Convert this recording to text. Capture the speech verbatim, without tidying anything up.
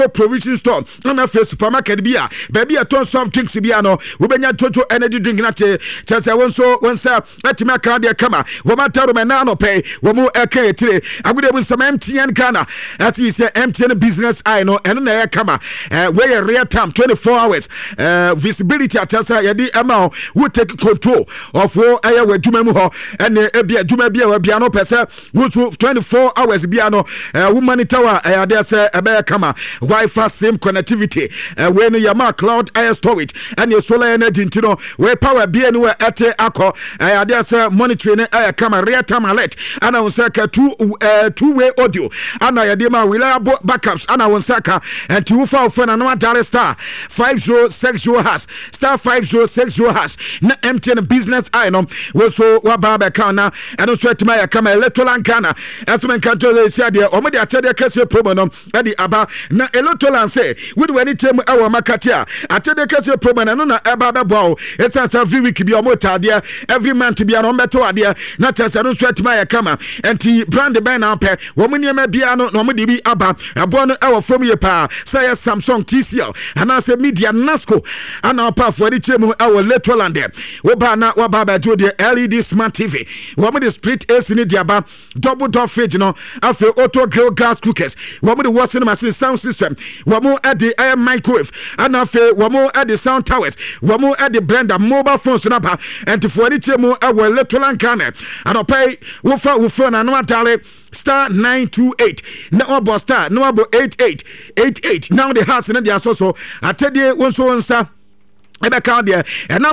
provision store na fe supermarket bia baby a ton soft drinks bia no wo benya Jojo energy drink na che chese wonso wonsa atima ka de kama wo mataro me na no pay wo mu eka etire agude bu some M T N Ghana that is M T N business I know eno na kama we real time twenty-four hours uh, visibility atasa ye di ama who take control of wo aye wadwuma mu ho ene ebia dwuma bia wa bia no pese wo twenty-four hours bia no woman tower aye ade se ebe kama Wi-Fi same connectivity uh, when you ma cloud air storage and your solar energy ntino we power be anywhere at akọ uh, there say monitoring air camera real time alert and I will say two uh, two way audio and I dey ma reliable backups and I will say and two four phone and one dollar star five zero six zero hash star five zero six zero hash na M T N business I know we so wa ba ba kan na and so to my camera electoral Ghana as men can tell say there o me dey atede kase promo no e di aba na electoral say we do any time our marketia atede kase promo na no na eba be bo it's as every week be o mo tade every month be no beto ade na tese no so to my camera enti brand ben na pe wo mo niam bia no no mo di bi aba abo no e wo from ye pa say Samsung T C L and as a media Nasco and our pa for the chemu our electoral there we ba na wa ba ba jo the L E D smart T V wo mo the split A C ni dia ba double door fridge no afi auto grill gas cookers wo mo the washing machine sound system wo mo at the air microwave and afi wo mo at the sound towers wo mo at the blender mobile phones na ba and for the chemu our electoral Ghana and o pay wo fa wo phone na no dale star nine two eight na obo star na obo eight eight eight eight now the house na dia so so atede wonso wonsa ebe ka dia